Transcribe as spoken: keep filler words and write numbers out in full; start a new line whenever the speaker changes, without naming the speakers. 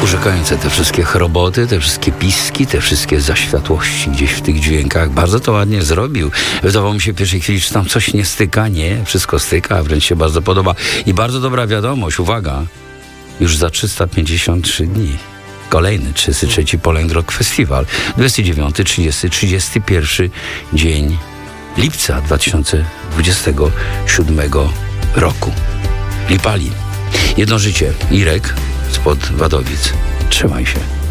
urzekające te wszystkie chroboty, te wszystkie piski, te wszystkie zaświatłości gdzieś w tych dźwiękach. Bardzo to ładnie zrobił. Wydawało mi się w pierwszej chwili, czy tam coś nie styka. Nie, wszystko styka, a wręcz się bardzo podoba. I bardzo dobra wiadomość, uwaga, już za trzysta pięćdziesiąt trzy dni. Kolejny, trzydziesty trzeci Poland Rock Festival. dwudziesty dziewiąty, trzydziesty, trzydziesty pierwszy dzień lipca dwa tysiące dwudziestego siódmego roku. Lipali. Jedno życie. Irek spod Wadowic. Trzymaj się.